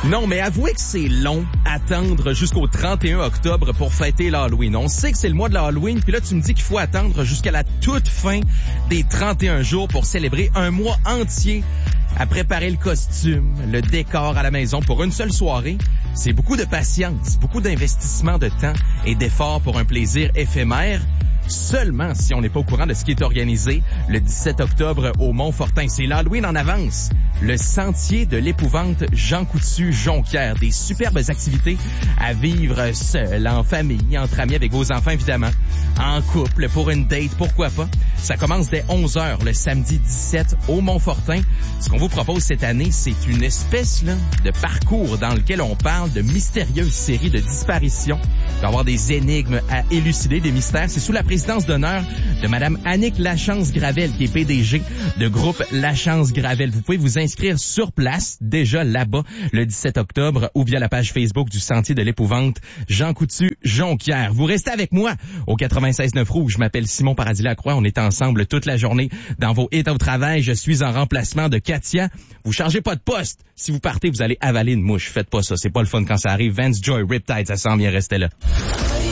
Non, mais avouez que c'est long attendre jusqu'au 31 octobre pour fêter l'Halloween. On sait que c'est le mois de l'Halloween, puis là, tu me dis qu'il faut attendre jusqu'à la toute fin des 31 jours pour célébrer un mois entier à préparer le costume, le décor à la maison pour une seule soirée. C'est beaucoup de patience, beaucoup d'investissement de temps et d'efforts pour un plaisir éphémère. Seulement si on n'est pas au courant de ce qui est organisé le 17 octobre au Mont-Fortin. C'est l'Halloween en avance. Le Sentier de l'épouvante Jean Coutu Jonquière. Des superbes activités à vivre seul, en famille, entre amis, avec vos enfants évidemment, en couple, pour une date, pourquoi pas. Ça commence dès 11h le samedi 17 au Mont-Fortin. Ce qu'on vous propose cette année, c'est une espèce là de parcours dans lequel on parle de mystérieuses séries de disparitions. Il va y avoir des énigmes à élucider, des mystères. C'est sous la présidence d'honneur de Madame Annick Lachance-Gravel, qui est PDG de groupe Lachance-Gravel. Vous pouvez vous inscrire sur place, déjà là-bas, le 17 octobre, ou via la page Facebook du Sentier de l'épouvante Jean Coutu Jonquière. Vous restez avec moi au 96.9 Rouge. Je m'appelle Simon Paradis-Lacroix. On est ensemble toute la journée dans vos hits au travail. Je suis en remplacement de Katia. Vous changez pas de poste. Si vous partez, vous allez avaler une mouche. Faites pas ça. C'est pas le fun quand ça arrive. Vance Joy, Riptide, ça s'en vient, restez là.